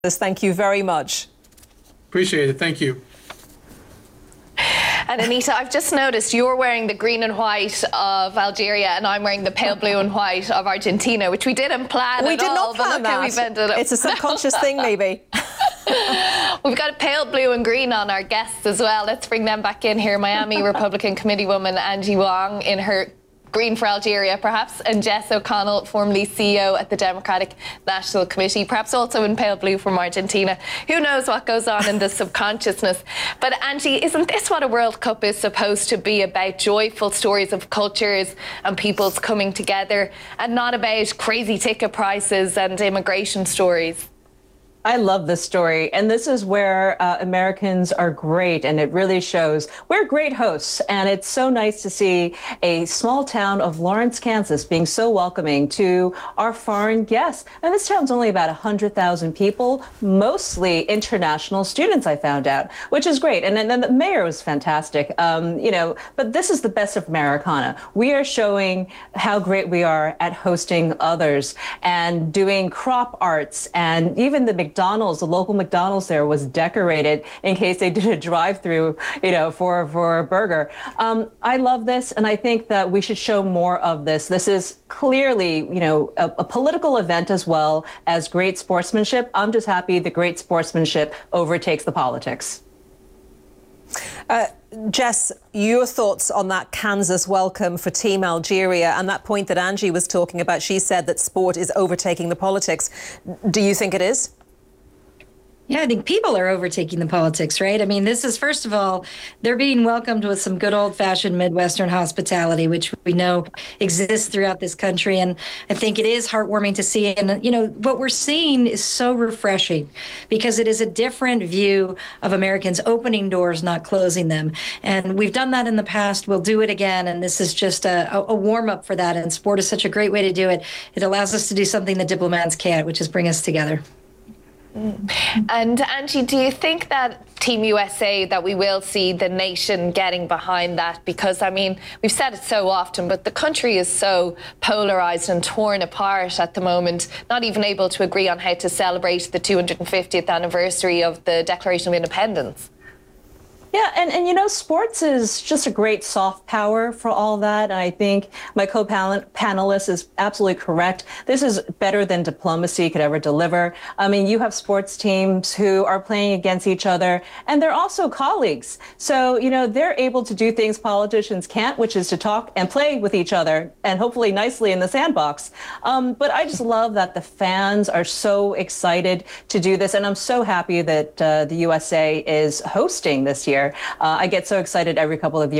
Thank you very much. Appreciate it. Thank you. And Anita, I've just noticed you're wearing the green and white of Algeria and I'm wearing the pale blue and white of Argentina, which we didn't plan We at did all, not plan but look that. how we've ended up. It's a subconscious thing, maybe. We've got a pale blue and green on our guests as well. Let's bring them back in here. Miami Republican Committee woman Angie Wong in her green for Algeria, perhaps, and Jess O'Connell, formerly CEO at the Democratic National Committee, perhaps also in pale blue from Argentina. Who knows what goes on in the subconsciousness? But Angie, isn't this what a World Cup is supposed to be about? Joyful stories of cultures and peoples coming together, and not about crazy ticket prices and immigration stories. I love this story. And this is where Americans are great. And it really shows. We're great hosts. And it's so nice to see a small town of Lawrence, Kansas being so welcoming to our foreign guests. And this town's only about 100,000 people, mostly international students, I found out, which is great. And then the mayor was fantastic. But this is the best of Americana. We are showing how great we are at hosting others and doing crop arts, and even the local McDonald's there was decorated in case they did a drive-through, for a burger. I love this, and I think that we should show more of this. This is clearly, a political event as well as great sportsmanship. I'm just happy the great sportsmanship overtakes the politics. Jess, your thoughts on that Kansas welcome for Team Algeria and that point that Angie was talking about? She said that sport is overtaking the politics. Do you think it is? Yeah, I think people are overtaking the politics, right? I mean, this is, first of all, they're being welcomed with some good old-fashioned Midwestern hospitality, which we know exists throughout this country. And I think it is heartwarming to see. And, what we're seeing is so refreshing because it is a different view of Americans opening doors, not closing them. And we've done that in the past. We'll do it again. And this is just a warm-up for that. And sport is such a great way to do it. It allows us to do something that diplomats can't, which is bring us together. And Angie, do you think that Team USA, that we will see the nation getting behind that? Because, I mean, we've said it so often, but the country is so polarised and torn apart at the moment, not even able to agree on how to celebrate the 250th anniversary of the Declaration of Independence. Yeah, and sports is just a great soft power for all that. And I think my co-panelist is absolutely correct. This is better than diplomacy could ever deliver. I mean, you have sports teams who are playing against each other, and they're also colleagues. So, they're able to do things politicians can't, which is to talk and play with each other, and hopefully nicely in the sandbox. But I just love that the fans are so excited to do this, and I'm so happy that the USA is hosting this year. I get so excited every couple of years.